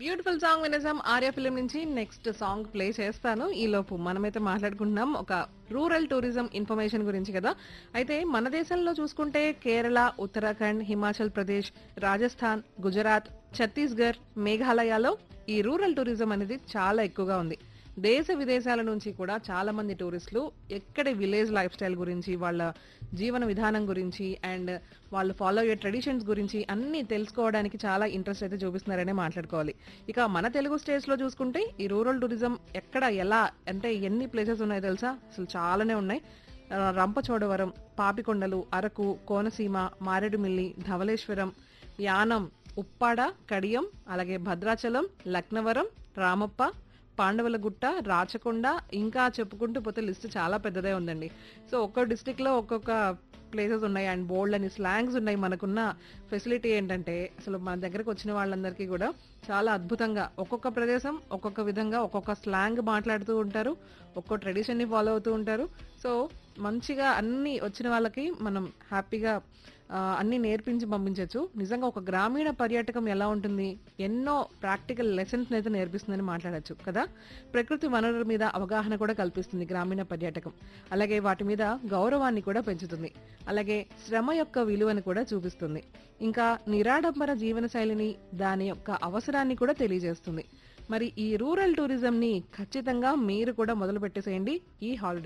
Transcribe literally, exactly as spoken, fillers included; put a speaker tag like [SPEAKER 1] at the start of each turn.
[SPEAKER 1] Beautiful song వినేసాం Arya film నుంచి. Next song play చేస్తాను. ఈ లోపు మనమైతే మాట్లాడుకుంటున్నాం ఒక రూరల్ టూరిజం ఇన్ఫర్మేషన్ గురించి కదా. అయితే మన దేశంలో చూసుకుంటే కేరళ, ఉత్తరాఖండ్, హిమాచల్ ప్రదేశ్, రాజస్థాన్, గుజరాత్, ఛత్తీస్గఢ్, మేఘాలయలో ఈ రూరల్ టూరిజం అనేది చాలా ఎక్కువగా ఉంది. దేశ విదేశాల నుంచి కూడా చాలా మంది టూరిస్టులు ఎక్కడి విలేజ్ లైఫ్ స్టైల్ గురించి, వాళ్ళ జీవన విధానం గురించి అండ్ వాళ్ళు ఫాలో అయ్యే ట్రెడిషన్స్ గురించి అన్ని తెలుసుకోవడానికి చాలా ఇంట్రెస్ట్ అయితే చూపిస్తున్నారనే మాట్లాడుకోవాలి. ఇక మన తెలుగు స్టేట్స్ లో చూసుకుంటే ఈ రూరల్ టూరిజం ఎక్కడ ఎలా అంటే ఎన్ని ప్లేసెస్ ఉన్నాయో తెలుసా? అసలు చాలానే ఉన్నాయి. ఆ, రంపచోడవరం, పాపికొండలు, అరకు, కోనసీమ, మారేడుమిల్లి, ధవళేశ్వరం, యానం, ఉప్పాడ, కడియం, అలాగే భద్రాచలం, లక్నవరం, రామప్ప, పాండవులగుట్ట, రాచకొండ, ఇంకా చెప్పుకుంటూ పోతే లిస్ట్ చాలా పెద్దదే ఉందండి. సో ఒక్కో డిస్టిక్ లో ఒక్కొక్క ప్లేసెస్ ఉన్నాయి అండ్ బోల్డ్ అని స్లాంగ్స్ ఉన్నాయి. మనకున్న ఫెసిలిటీ ఏంటంటే అసలు మన దగ్గరకు వచ్చిన వాళ్ళందరికీ కూడా చాలా అద్భుతంగా ఒక్కొక్క ప్రదేశం ఒక్కొక్క విధంగా ఒక్కొక్క స్లాంగ్ మాట్లాడుతూ ఉంటారు, ఒక్కో ట్రెడిషన్ ని ఫాలో అవుతూ ఉంటారు. సో మంచిగా అన్ని వచ్చిన వాళ్ళకి మనం హ్యాపీగా ఆ, అన్ని నేర్పించి పంపించవచ్చు. నిజంగా ఒక గ్రామీణ పర్యాటకం ఎలా ఉంటుంది, ఎన్నో ప్రాక్టికల్ లెసన్స్ అయితే నేర్పిస్తుందని మాట్లాడొచ్చు కదా. ప్రకృతి వనరుల మీద అవగాహన కూడా కల్పిస్తుంది గ్రామీణ పర్యాటకం. అలాగే వాటి మీద గౌరవాన్ని కూడా పెంచుతుంది. అలాగే శ్రమ యొక్క విలువను కూడా చూపిస్తుంది. ఇంకా నిరాడంబర జీవన శైలిని, దాని యొక్క అవసరాన్ని కూడా తెలియజేస్తుంది. మరి ఈ రూరల్ టూరిజం ని ఖచ్చితంగా మీరు కూడా మొదలు పెట్టేసేయండి ఈ హాలిడే